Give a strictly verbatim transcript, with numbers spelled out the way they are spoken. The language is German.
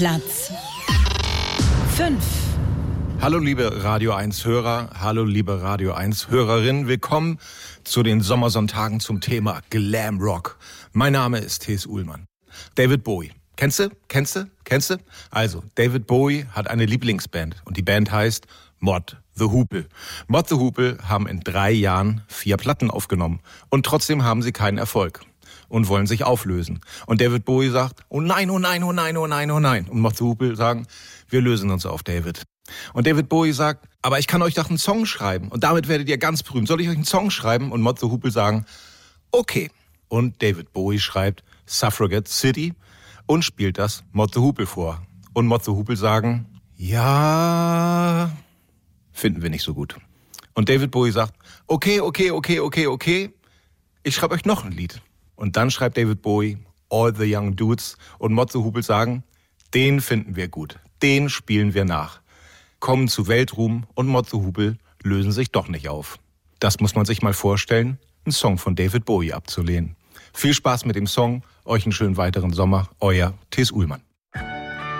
Platz fünf. Hallo liebe Radio eins Hörer, hallo liebe Radio eins Hörerinnen, willkommen zu den Sommersonntagen zum Thema Glam Rock. Mein Name ist T S Uhlmann. David Bowie. Kennst du? Kennst du? Kennst du? Also, David Bowie hat eine Lieblingsband und die Band heißt Mott the Hoople. Mott the Hoople haben in drei Jahren vier Platten aufgenommen und trotzdem haben sie keinen Erfolg und wollen sich auflösen. Und David Bowie sagt, oh nein, oh nein, oh nein, oh nein, oh nein. Und Mott the Hoople sagen, wir lösen uns auf, David. Und David Bowie sagt, aber ich kann euch doch einen Song schreiben und damit werdet ihr ganz berühmt. Soll ich euch einen Song schreiben? Und Mott the Hoople sagen, okay. Und David Bowie schreibt Suffragette City und spielt das Mott the Hoople vor. Und Mott the Hoople sagen, ja, finden wir nicht so gut. Und David Bowie sagt, okay, okay, okay, okay, okay, ich schreibe euch noch ein Lied. Und dann schreibt David Bowie All the Young Dudes und Mott the Hoople sagen, den finden wir gut, den spielen wir nach. Kommen zu Weltruhm und Mott the Hoople lösen sich doch nicht auf. Das muss man sich mal vorstellen, einen Song von David Bowie abzulehnen. Viel Spaß mit dem Song, euch einen schönen weiteren Sommer, euer T S Uhlmann.